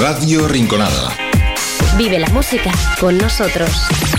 Radio Rinconada. Vive la música con nosotros.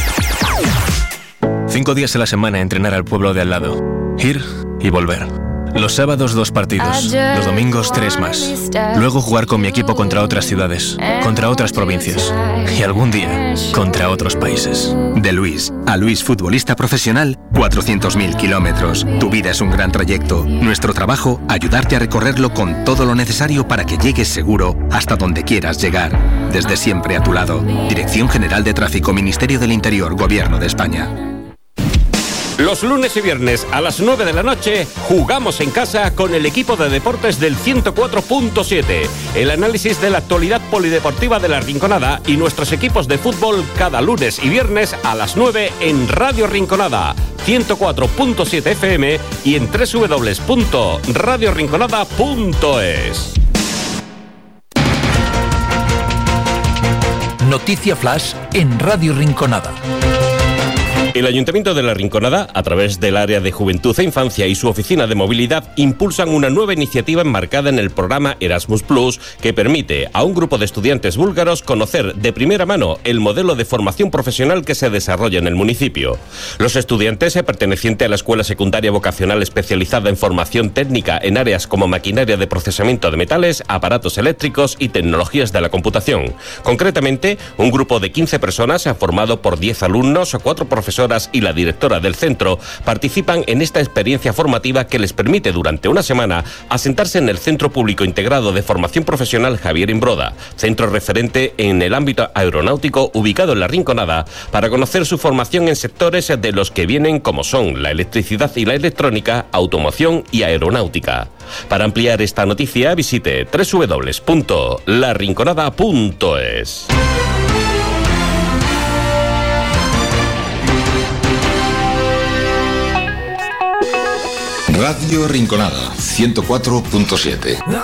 5 días a la semana a entrenar al pueblo de al lado. Ir y volver. Los sábados 2 partidos, los domingos 3 más. Luego jugar con mi equipo contra otras ciudades, contra otras provincias y algún día contra otros países. De Luis a Luis futbolista profesional, 400.000 kilómetros. Tu vida es un gran trayecto. Nuestro trabajo, ayudarte a recorrerlo con todo lo necesario para que llegues seguro hasta donde quieras llegar. Desde siempre a tu lado. Dirección General de Tráfico, Ministerio del Interior, Gobierno de España. Los lunes y viernes a las 9 de la noche jugamos en casa con el equipo de deportes del 104.7. El análisis de la actualidad polideportiva de la Rinconada y nuestros equipos de fútbol cada lunes y viernes a las 9 en Radio Rinconada, 104.7 FM y en www.radiorinconada.es. Noticia Flash en Radio Rinconada. El Ayuntamiento de la Rinconada, a través del Área de Juventud e Infancia y su Oficina de Movilidad, impulsan una nueva iniciativa enmarcada en el programa Erasmus Plus que permite a un grupo de estudiantes búlgaros conocer de primera mano el modelo de formación profesional que se desarrolla en el municipio. Los estudiantes, pertenecientes a la Escuela Secundaria Vocacional especializada en formación técnica en áreas como maquinaria de procesamiento de metales, aparatos eléctricos y tecnologías de la computación. Concretamente, un grupo de 15 personas, formado por 10 alumnos, 4 profesores y la directora del centro, participan en esta experiencia formativa que les permite durante una semana asentarse en el Centro Público Integrado de Formación Profesional Javier Imbroda, centro referente en el ámbito aeronáutico ubicado en la Rinconada, para conocer su formación en sectores de los que vienen como son la electricidad y la electrónica, automoción y aeronáutica. Para ampliar esta noticia visite www.larinconada.es. Radio Rinconada 104.7.